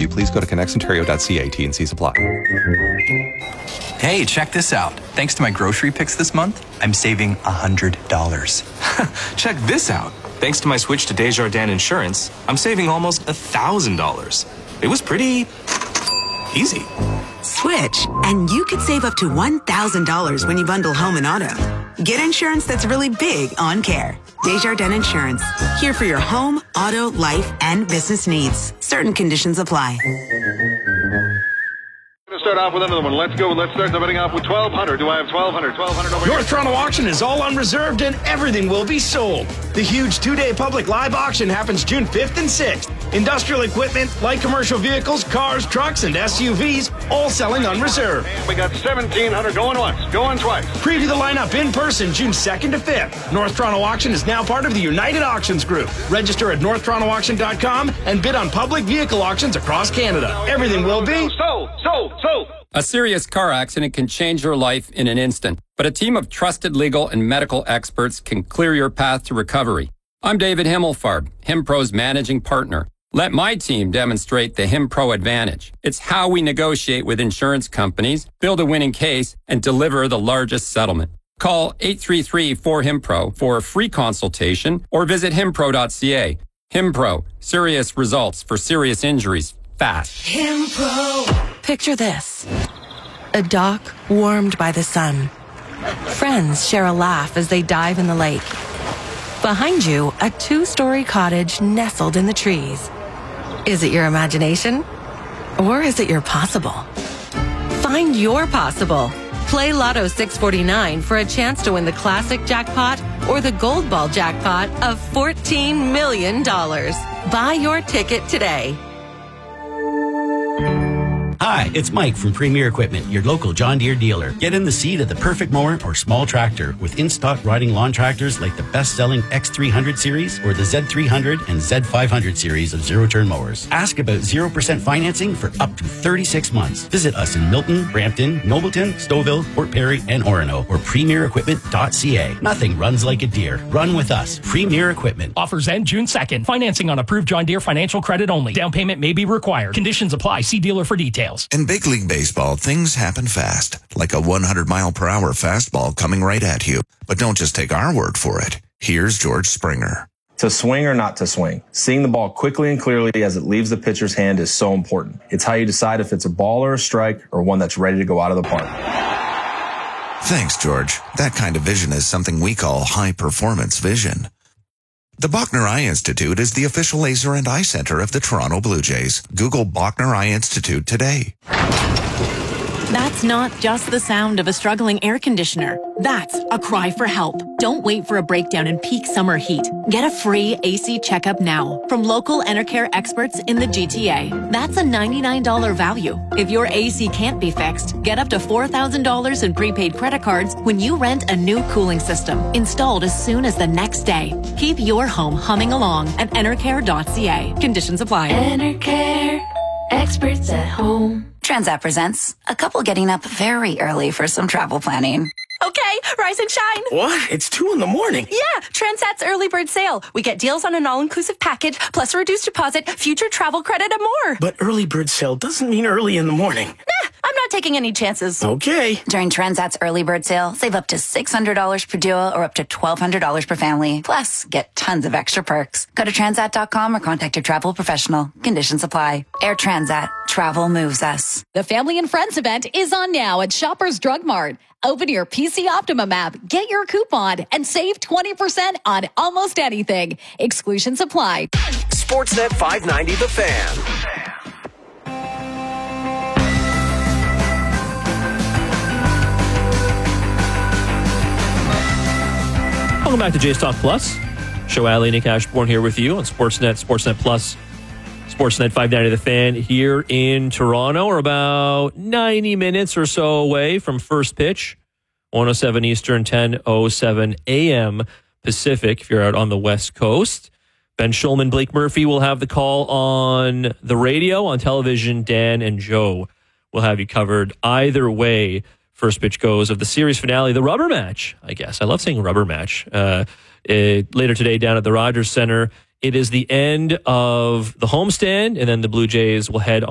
you, please go to connectsontario.ca. T&Cs apply. Hey, check this out. Thanks to my grocery picks this month, I'm saving $100. Check this out. Thanks to my switch to Desjardins Insurance, I'm saving almost $1,000. It was pretty easy. Switch, and you could save up to $1,000 when you bundle home and auto. Get insurance that's really big on care. Desjardins Insurance. Here for your home, auto, life, and business needs. Certain conditions apply. Start off with another one. Let's go. Let's start the betting off with 1,200. Do I have 1,200? 1,200 over North Toronto Auction is all unreserved and everything will be sold. The huge two-day public live auction happens June 5th and 6th. Industrial equipment, light commercial vehicles, cars, trucks, and SUVs, all selling unreserved. And we got 1,700 going once, going twice. Preview the lineup in person June 2nd to 5th. North Toronto Auction is now part of the United Auctions Group. Register at northtorontoauction.com and bid on public vehicle auctions across Canada. Everything will be sold. A serious car accident can change your life in an instant, but a team of trusted legal and medical experts can clear your path to recovery. I'm David Himmelfarb, HimPro's managing partner. Let my team demonstrate the HimPro advantage. It's how we negotiate with insurance companies, build a winning case, and deliver the largest settlement. Call 833-4HIMPRO for a free consultation or visit himpro.ca. HimPro, serious results for serious injuries, fast. HimPro. Picture this. A dock warmed by the sun. Friends share a laugh as they dive in the lake. Behind you, a 2-story cottage nestled in the trees. Is it your imagination? Or is it your possible? Find your possible. Play Lotto 649 for a chance to win the classic jackpot or the gold ball jackpot of $14 million. Buy your ticket today. Hi, it's Mike from Premier Equipment, your local John Deere dealer. Get in the seat of the perfect mower or small tractor with in-stock riding lawn tractors like the best-selling X300 series or the Z300 and Z500 series of zero-turn mowers. Ask about 0% financing for up to 36 months. Visit us in Milton, Brampton, Nobleton, Stouffville, Port Perry, and Orono or premierequipment.ca. Nothing runs like a Deere. Run with us. Premier Equipment. Offers end June 2nd. Financing on approved John Deere financial credit only. Down payment may be required. Conditions apply. See dealer for details. In big league baseball, things happen fast, like a 100-mile-per-hour fastball coming right at you. But don't just take our word for it. Here's George Springer. To swing or not to swing, seeing the ball quickly and clearly as it leaves the pitcher's hand is so important. It's how you decide if it's a ball or a strike or one that's ready to go out of the park. Thanks, George. That kind of vision is something we call high-performance vision. The Bachner Eye Institute is the official laser and eye center of the Toronto Blue Jays. Google Bachner Eye Institute today. That's not just the sound of a struggling air conditioner. That's a cry for help. Don't wait for a breakdown in peak summer heat. Get a free AC checkup now from local Enercare experts in the GTA. That's a $99 value. If your AC can't be fixed, get up to $4,000 in prepaid credit cards when you rent a new cooling system, installed as soon as the next day. Keep your home humming along at enercare.ca. Conditions apply. Enercare, experts at home. Transat presents a couple getting up very early for some travel planning. Okay, rise and shine. What? It's 2 in the morning. Yeah, Transat's early bird sale. We get deals on an all-inclusive package, plus a reduced deposit, future travel credit, and more. But early bird sale doesn't mean early in the morning. Nah, I'm not taking any chances. Okay. During Transat's early bird sale, save up to $600 per duo or up to $1,200 per family. Plus, get tons of extra perks. Go to transat.com or contact your travel professional. Conditions apply. Air Transat. Travel moves us. The Family and Friends event is on now at Shoppers Drug Mart. Open your PC Optimum app, get your coupon, and save 20% on almost anything. Exclusions apply. Sportsnet 590 The Fan. Welcome back to Jays Talk Plus. Show Ali, Nick Ashbourne here with you on Sportsnet, Sportsnet Plus, Sportsnet 590 The Fan here in Toronto. We're about 90 minutes or so away from first pitch. 1:07 Eastern, 10:07 a.m. Pacific if you're out on the West Coast. Ben Schulman, Blake Murphy will have the call on the radio. On television, Dan and Joe will have you covered either way first pitch goes of the series finale, the rubber match, I guess. I love saying rubber match. Later today down at the Rogers Center, it is the end of the homestand, and then the Blue Jays will head